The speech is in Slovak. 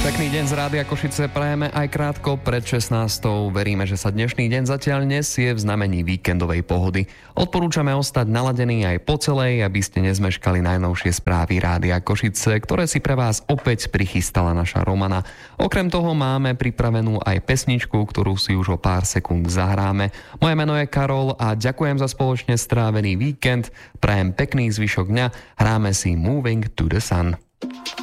Pekný deň z Rádia Košice prajeme aj krátko pred 16. Veríme, že sa dnešný deň zatiaľ nesie v znamení víkendovej pohody. Odporúčame ostať naladení aj po celej, aby ste nezmeškali najnovšie správy Rádia Košice, ktoré si pre vás opäť prichystala naša Romana. Okrem toho máme pripravenú aj pesničku, ktorú si už o pár sekúnd zahráme. Moje meno je Karol a ďakujem za spoločne strávený víkend. Prajem pekný zvyšok dňa. Hráme si Moving to the Sun.